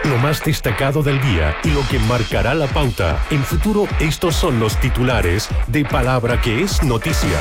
Lo más destacado del día y lo que marcará la pauta. En Futuro, estos son los titulares de Palabra que es noticia.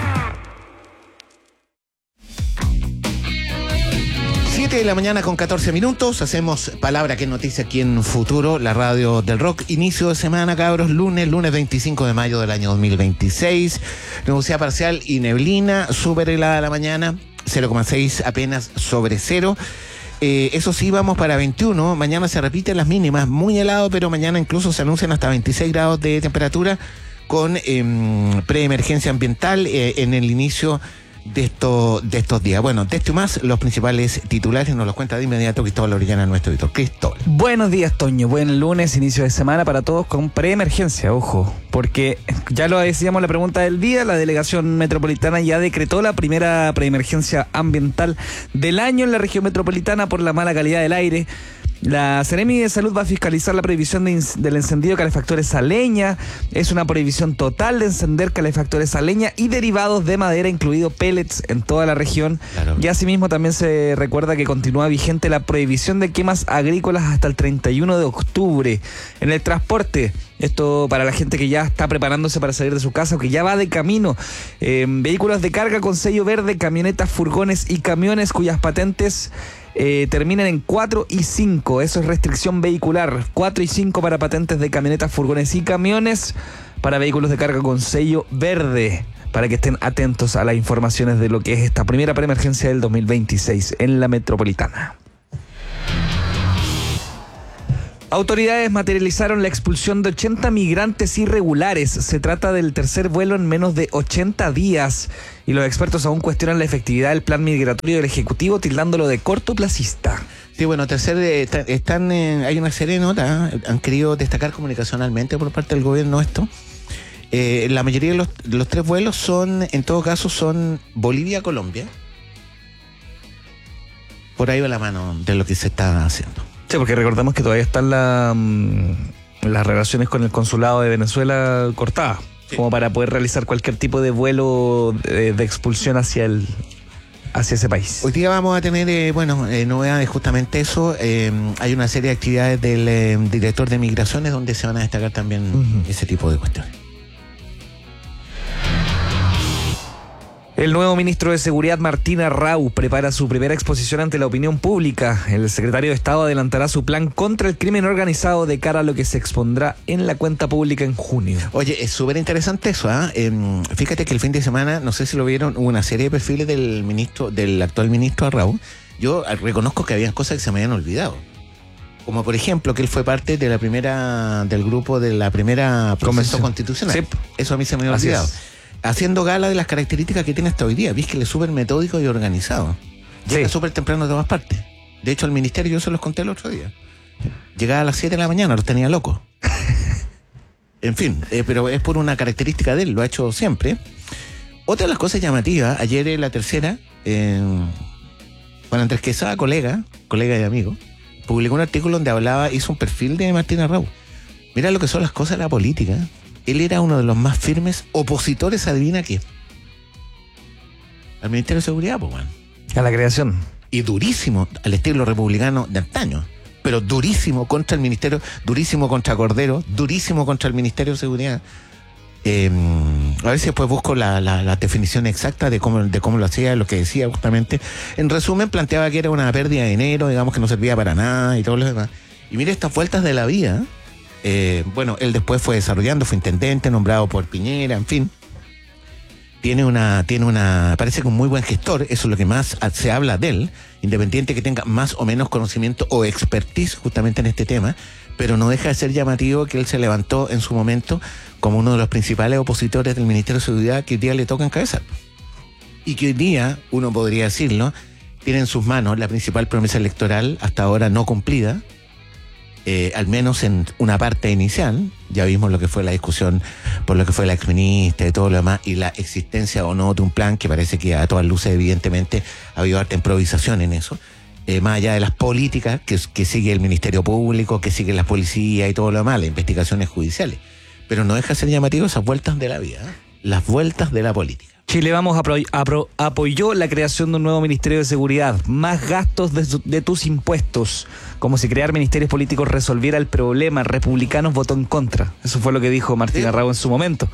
7 de la mañana con 14 minutos. Hacemos Palabra que es noticia aquí en Futuro, la radio del rock. Inicio de semana, cabros, lunes 25 de mayo del año 2026. Nubosidad parcial y neblina, súper helada la mañana, 0,6 apenas sobre cero. Eso sí, vamos para 21. Mañana se repiten las mínimas, muy helado, pero mañana incluso se anuncian hasta 26 grados de temperatura con preemergencia ambiental en el inicio de estos días. Bueno, de esto y más, los principales titulares nos los cuenta de inmediato Cristóbal Orellana, nuestro editor. Cristóbal. Buenos días, Toño. Buen lunes, inicio de semana para todos con preemergencia, ojo, porque ya lo decíamos la pregunta del día, la delegación metropolitana ya decretó la primera preemergencia ambiental del año en la región metropolitana por la mala calidad del aire. La Seremi de Salud va a fiscalizar la prohibición del encendido de calefactores a leña. Es una prohibición total de encender calefactores a leña y derivados de madera, incluido pellets, en toda la región. Claro. Y asimismo también se recuerda que continúa vigente la prohibición de quemas agrícolas hasta el 31 de octubre. En el transporte, esto para la gente que ya está preparándose para salir de su casa o que ya va de camino, vehículos de carga con sello verde, camionetas, furgones y camiones cuyas patentes terminan en 4 y 5, eso es restricción vehicular, 4 y 5 para patentes de camionetas, furgones y camiones, para vehículos de carga con sello verde, para que estén atentos a las informaciones de lo que es esta primera preemergencia del 2026 en la metropolitana. Autoridades materializaron la expulsión de 80 migrantes irregulares. Se trata del tercer vuelo en menos de 80 días y los expertos aún cuestionan la efectividad del plan migratorio del Ejecutivo, tildándolo de cortoplacista. Sí, bueno, hay una serie de notas, han querido destacar comunicacionalmente por parte del gobierno esto. La mayoría de los tres vuelos en todo caso, son Bolivia-Colombia. Por ahí va la mano de lo que se está haciendo. Sí, porque recordamos que todavía están las relaciones con el consulado de Venezuela cortadas, sí, como para poder realizar cualquier tipo de vuelo de expulsión hacia ese país. Hoy día vamos a tener, novedades justamente eso. Hay una serie de actividades del director de migraciones donde se van a destacar también ese tipo de cuestiones. El nuevo ministro de Seguridad, Martín Arrau, prepara su primera exposición ante la opinión pública. El secretario de Estado adelantará su plan contra el crimen organizado de cara a lo que se expondrá en la cuenta pública en junio. Oye, es súper interesante eso, ¿eh? Fíjate que el fin de semana, no sé si lo vieron, hubo una serie de perfiles del actual ministro Arrau. Yo reconozco que había cosas que se me habían olvidado. Como por ejemplo, que él fue parte de del grupo de la primera proceso constitucional. Sí. Eso a mí se me había olvidado. Haciendo gala de las características que tiene hasta hoy día. Viste que él es súper metódico y organizado. Llega súper temprano de todas partes. De hecho, al ministerio yo se los conté el otro día. Llegaba a las 7 de la mañana, los tenía locos. En fin, pero es por una característica de él, lo ha hecho siempre. Otra de las cosas llamativas, ayer en La Tercera, Juan Andrés Quesada, colega y amigo, publicó un artículo donde hizo un perfil de Martín Arrau. Mira lo que son las cosas de la política. Él era uno de los más firmes opositores, adivina qué, al Ministerio de Seguridad, pues, bueno. A la creación. Y durísimo, al estilo republicano de antaño, pero durísimo contra el Ministerio, durísimo contra Cordero, durísimo contra el Ministerio de Seguridad. A ver si después busco la definición exacta de cómo lo hacía, lo que decía justamente. En resumen, planteaba que era una pérdida de dinero, digamos que no servía para nada y todo lo demás. Y mire estas vueltas de la vida. Él después fue desarrollando, fue intendente, nombrado por Piñera, en fin. Parece que un muy buen gestor, eso es lo que más se habla de él, independiente que tenga más o menos conocimiento o expertise justamente en este tema, pero no deja de ser llamativo que él se levantó en su momento como uno de los principales opositores del Ministerio de Seguridad que hoy día le toca encabezar. Y que hoy día, uno podría decirlo, tiene en sus manos la principal promesa electoral hasta ahora no cumplida, al menos en una parte inicial. Ya vimos lo que fue la discusión por lo que fue la exministra y todo lo demás, y la existencia o no de un plan que parece que a todas luces evidentemente ha habido harta improvisación en eso, más allá de las políticas que sigue el Ministerio Público, que sigue la policía y todo lo demás, las investigaciones judiciales. Pero no deja de ser llamativo esas vueltas de la vida, las vueltas de la política. Chile Vamos apoyó la creación de un nuevo Ministerio de Seguridad. Más gastos de tus impuestos. Como si crear ministerios políticos resolviera el problema. Republicanos votó en contra. Eso fue lo que dijo Martín Arrau en su momento.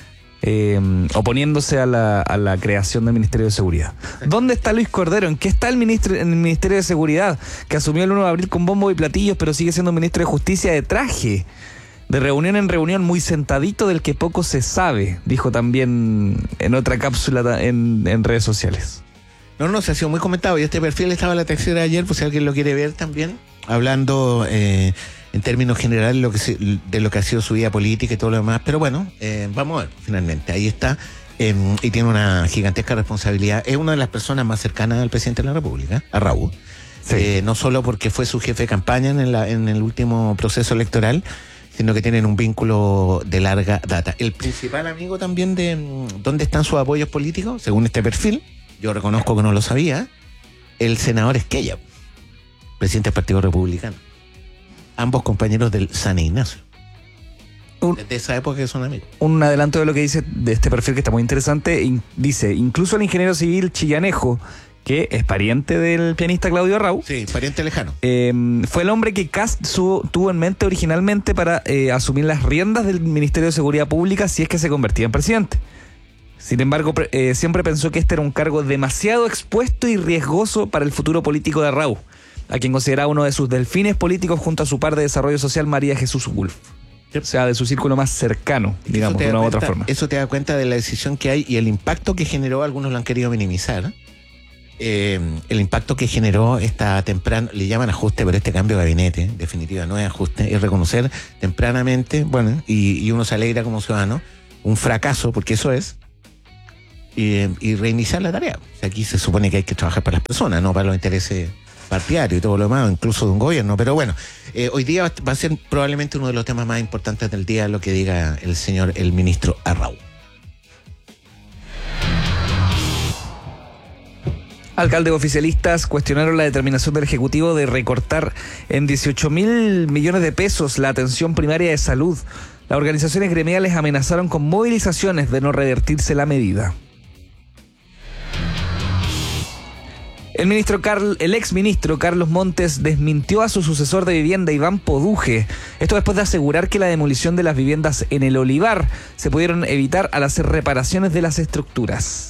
Oponiéndose a la creación del Ministerio de Seguridad. ¿Dónde está Luis Cordero? ¿En qué está el Ministerio de Seguridad? Que asumió el 1 de abril con bombos y platillos, pero sigue siendo ministro de Justicia de traje. De reunión en reunión, muy sentadito, del que poco se sabe, dijo también en otra cápsula en redes sociales. No, se ha sido muy comentado. Y este perfil estaba en la tercera de ayer, pues si alguien lo quiere ver también, hablando en términos generales de lo que ha sido su vida política y todo lo demás. Pero bueno, vamos a ver, finalmente. Ahí está. Y tiene una gigantesca responsabilidad. Es una de las personas más cercanas al presidente de la República, a Raúl. Sí. No solo porque fue su jefe de campaña en el último proceso electoral, sino que tienen un vínculo de larga data. El principal amigo también de dónde están sus apoyos políticos, según este perfil, yo reconozco que no lo sabía, el senador Esquella, presidente del Partido Republicano. Ambos compañeros del San Ignacio. Desde esa época que son amigos. Un adelanto de lo que dice de este perfil que está muy interesante. Dice, incluso el ingeniero civil Chillanejo, que es pariente del pianista Claudio Arrau. Sí, pariente lejano. Fue el hombre que Kast tuvo en mente originalmente para asumir las riendas del Ministerio de Seguridad Pública si es que se convertía en presidente. Sin embargo, siempre pensó que este era un cargo demasiado expuesto y riesgoso para el futuro político de Arrau, a quien consideraba uno de sus delfines políticos junto a su par de desarrollo social, María Jesús Wolf. O sea, de su círculo más cercano, digamos, de una u otra forma. Eso te da cuenta de la decisión que hay y el impacto que generó. Algunos lo han querido minimizar. El impacto que generó esta temprana, le llaman ajuste, pero este cambio de gabinete, en definitiva, no es ajuste, es reconocer tempranamente, bueno, y uno se alegra como ciudadano, un fracaso, porque eso es, y reiniciar la tarea. O sea, aquí se supone que hay que trabajar para las personas, no para los intereses partidarios y todo lo demás, incluso de un gobierno. Pero bueno, hoy día va a ser probablemente uno de los temas más importantes del día, lo que diga el ministro Arrau. Alcaldes oficialistas cuestionaron la determinación del Ejecutivo de recortar en 18.000 millones de pesos la atención primaria de salud. Las organizaciones gremiales amenazaron con movilizaciones de no revertirse la medida. El exministro Carlos Montes desmintió a su sucesor de vivienda, Iván Poduje. Esto después de asegurar que la demolición de las viviendas en el Olivar se pudieron evitar al hacer reparaciones de las estructuras.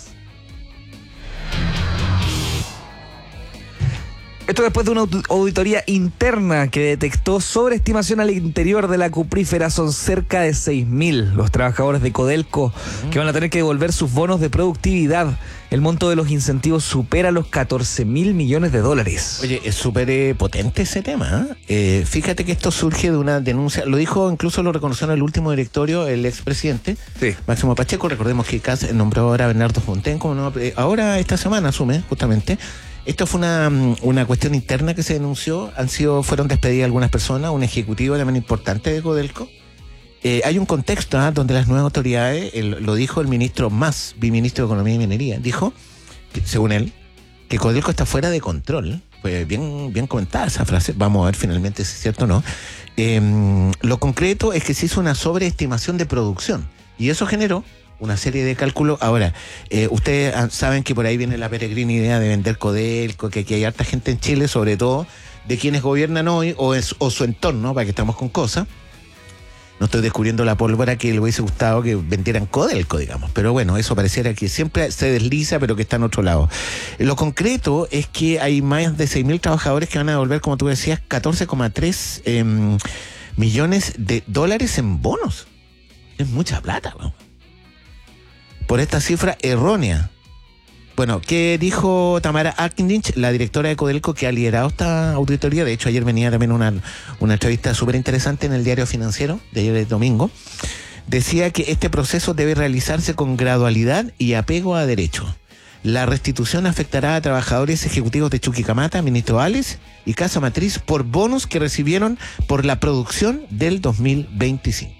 Esto después de una auditoría interna que detectó sobreestimación al interior de la cuprífera. Son cerca de 6.000 los trabajadores de Codelco que van a tener que devolver sus bonos de productividad. El monto de los incentivos supera los 14.000 millones de dólares. Oye, es súper potente ese tema. Fíjate que esto surge de una denuncia, lo dijo, incluso lo reconoció en el último directorio el expresidente, sí, Máximo Pacheco. Recordemos que CAS nombró ahora a Bernardo Fontaine como ahora esta semana asume justamente. Esto fue una cuestión interna que se denunció. Fueron despedidas algunas personas, un ejecutivo también importante de Codelco. Hay un contexto donde las nuevas autoridades, lo dijo el viceministro de Economía y Minería, dijo, según él, que Codelco está fuera de control. Pues bien comentada esa frase. Vamos a ver finalmente si es cierto o no. Lo concreto es que se hizo una sobreestimación de producción y eso generó una serie de cálculos. Ahora, ustedes saben que por ahí viene la peregrina idea de vender Codelco, que aquí hay harta gente en Chile, sobre todo de quienes gobiernan hoy o su entorno, para que estamos con cosas. No estoy descubriendo la pólvora que le hubiese gustado que vendieran Codelco, digamos. Pero bueno, eso pareciera que siempre se desliza, pero que está en otro lado. Lo concreto es que hay más de 6.000 trabajadores que van a devolver, como tú decías, 14,3 millones de dólares en bonos. Es mucha plata, ¿no? Por esta cifra errónea. Bueno, ¿qué dijo Tamara Akinich, la directora de Codelco, que ha liderado esta auditoría? De hecho, ayer venía también una entrevista súper interesante en el Diario Financiero, de ayer domingo. Decía que este proceso debe realizarse con gradualidad y apego a derecho. La restitución afectará a trabajadores ejecutivos de Chuquicamata, Ministro Ales y Casa Matriz por bonos que recibieron por la producción del 2025.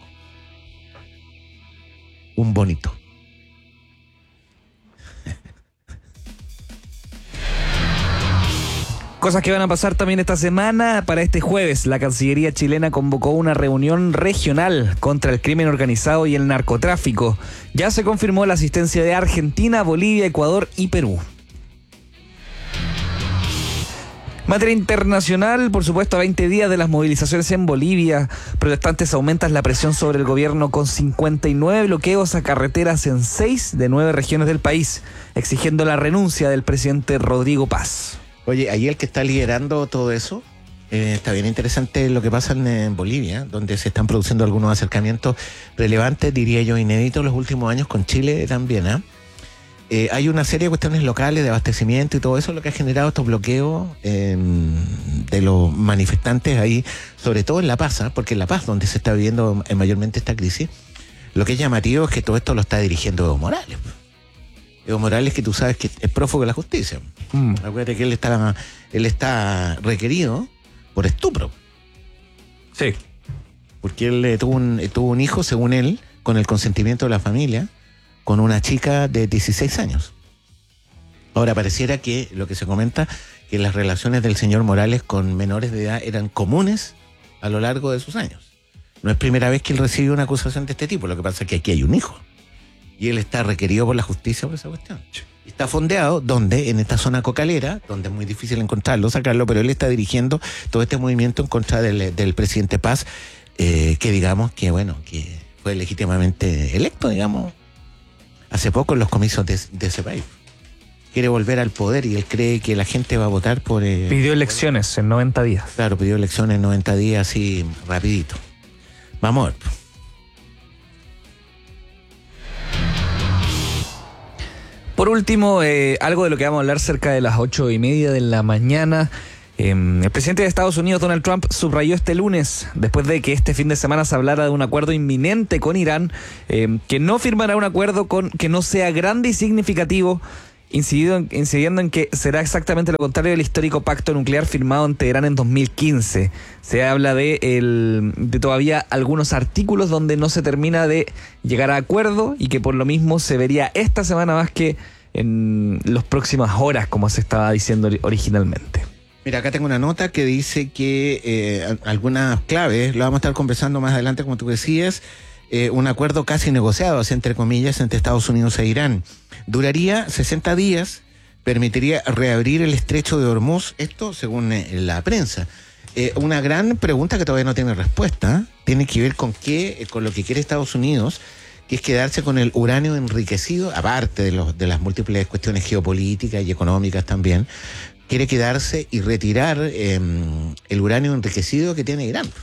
Un bonito. Cosas que van a pasar también esta semana. Para este jueves, la Cancillería chilena convocó una reunión regional contra el crimen organizado y el narcotráfico. Ya se confirmó la asistencia de Argentina, Bolivia, Ecuador y Perú. Materia internacional, por supuesto, a 20 días de las movilizaciones en Bolivia, protestantes aumentan la presión sobre el gobierno con 59 bloqueos a carreteras en 6 de 9 regiones del país, exigiendo la renuncia del presidente Rodrigo Paz. Oye, ahí el que está liderando todo eso, está bien interesante lo que pasa en Bolivia, donde se están produciendo algunos acercamientos relevantes, diría yo, inéditos en los últimos años, con Chile también, hay una serie de cuestiones locales de abastecimiento y todo eso, lo que ha generado estos bloqueos de los manifestantes ahí, sobre todo en La Paz, porque en La Paz, donde se está viviendo mayormente esta crisis, lo que es llamativo es que todo esto lo está dirigiendo Evo Morales. Evo Morales, que tú sabes que es prófugo de la justicia. Acuérdate que él está requerido por estupro. Sí. Porque él tuvo un hijo, según él, con el consentimiento de la familia, con una chica de 16 años. Ahora, pareciera que lo que se comenta, que las relaciones del señor Morales con menores de edad eran comunes a lo largo de sus años. No es primera vez que él recibe una acusación de este tipo, lo que pasa es que aquí hay un hijo. Y él está requerido por la justicia por esa cuestión. Está fondeado, donde en esta zona cocalera, donde es muy difícil encontrarlo, sacarlo, pero él está dirigiendo todo este movimiento en contra del presidente Paz, que digamos que, bueno, que fue legítimamente electo, digamos, hace poco en los comicios de ese país. Quiere volver al poder y él cree que la gente va a votar por... pidió elecciones en 90 días. Claro, pidió elecciones en 90 días, así, rapidito. Vamos a ver. Por último, algo de lo que vamos a hablar cerca de las 8:30 de la mañana. El presidente de Estados Unidos, Donald Trump, subrayó este lunes, después de que este fin de semana se hablara de un acuerdo inminente con Irán, que no firmará un acuerdo que no sea grande y significativo, incidiendo en que será exactamente lo contrario del histórico pacto nuclear firmado en Teherán en 2015. Se habla de todavía algunos artículos donde no se termina de llegar a acuerdo y que por lo mismo se vería esta semana más que en las próximas horas, como se estaba diciendo originalmente. Mira, acá tengo una nota que dice que algunas claves, lo vamos a estar conversando más adelante, como tú decías, un acuerdo casi negociado, así entre comillas, entre Estados Unidos e Irán. Duraría 60 días, permitiría reabrir el estrecho de Hormuz, esto según la prensa. Una gran pregunta que todavía no tiene respuesta, tiene que ver con lo que quiere Estados Unidos, que es quedarse con el uranio enriquecido, aparte de las múltiples cuestiones geopolíticas y económicas también, quiere quedarse y retirar el uranio enriquecido que tiene Irán,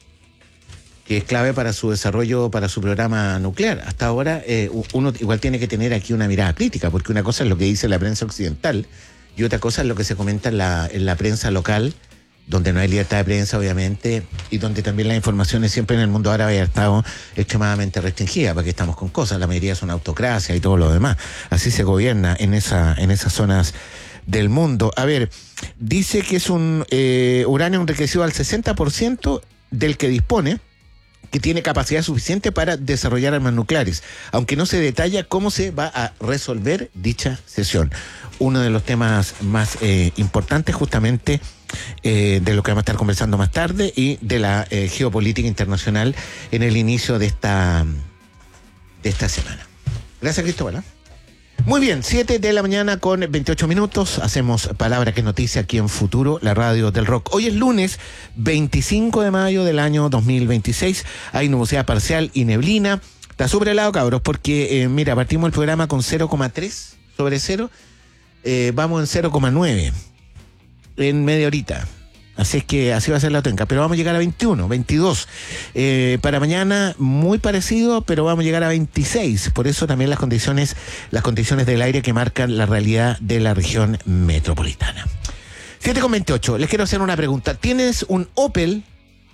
que es clave para su desarrollo, para su programa nuclear. Hasta ahora uno igual tiene que tener aquí una mirada crítica, porque una cosa es lo que dice la prensa occidental y otra cosa es lo que se comenta en la prensa local, donde no hay libertad de prensa, obviamente, y donde también las informaciones siempre en el mundo árabe han estado extremadamente restringidas, porque estamos con cosas, la mayoría son autocracia y todo lo demás. Así se gobierna en esas zonas del mundo. A ver, dice que es un uranio enriquecido al 60% del que dispone, que tiene capacidad suficiente para desarrollar armas nucleares, aunque no se detalla cómo se va a resolver dicha sesión. Uno de los temas más importantes justamente de lo que vamos a estar conversando más tarde y de la geopolítica internacional en el inicio de esta semana. Gracias, Cristóbal. Muy bien, 7 de la mañana con 28 minutos. Hacemos Palabra que es Noticia aquí en Futuro, la radio del rock. Hoy es lunes 25 de mayo del año 2026. Hay nubosidad parcial y neblina. Está súper helado, cabros, porque, mira, partimos el programa con 0,3 sobre 0. Vamos en 0,9 en media horita. Así es que así va a ser la tonca. Pero vamos a llegar a 21, 22. Para mañana muy parecido, pero vamos a llegar a 26. Por eso también las condiciones del aire que marcan la realidad de la región metropolitana. 7:28. Les quiero hacer una pregunta. ¿Tienes un Opel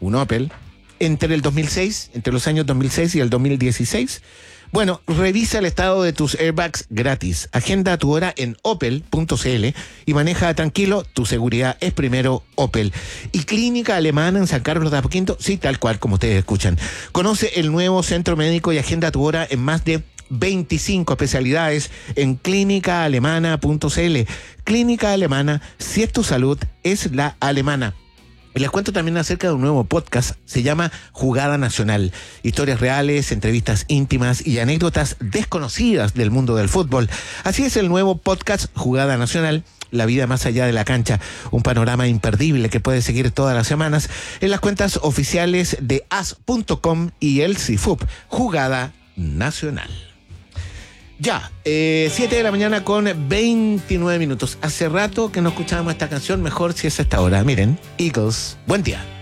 entre el 2006, entre los años 2006 y el 2016? Bueno, revisa el estado de tus airbags gratis. Agenda tu hora en opel.cl y maneja tranquilo, tu seguridad es primero Opel. Y Clínica Alemana en San Carlos de Apoquindo, sí, tal cual como ustedes escuchan. Conoce el nuevo centro médico y agenda tu hora en más de 25 especialidades en clínicaalemana.cl. Clínica Alemana, si es tu salud, es la alemana. Y les cuento también acerca de un nuevo podcast, se llama Jugada Nacional. Historias reales, entrevistas íntimas y anécdotas desconocidas del mundo del fútbol. Así es el nuevo podcast Jugada Nacional, la vida más allá de la cancha. Un panorama imperdible que puedes seguir todas las semanas en las cuentas oficiales de as.com y el CIFUP. Jugada Nacional. Ya, 7 de la mañana con 29 minutos. Hace rato que no escuchábamos esta canción, mejor si es a esta hora. Miren, Eagles, buen día.